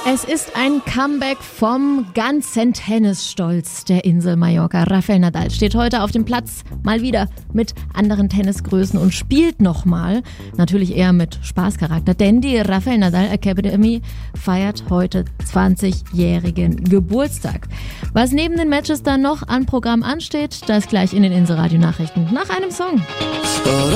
Es ist ein Comeback vom ganzen Tennisstolz der Insel Mallorca. Rafael Nadal steht heute auf dem Platz mal wieder mit anderen Tennisgrößen und spielt nochmal. Natürlich eher mit Spaßcharakter, denn die Rafael Nadal Academy feiert heute 20-jährigen Geburtstag. Was neben den Matches dann noch an Programm ansteht, das gleich in den Inselradio Nachrichten nach einem Song.